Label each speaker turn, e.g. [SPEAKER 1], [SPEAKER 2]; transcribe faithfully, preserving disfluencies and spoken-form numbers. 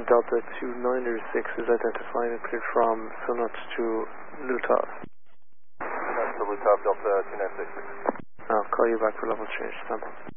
[SPEAKER 1] Delta two nine six is identified and cleared from Sunot to Lutov.
[SPEAKER 2] That's the Lutov Delta two nine six.
[SPEAKER 1] I'll call you back for level change. Stand by.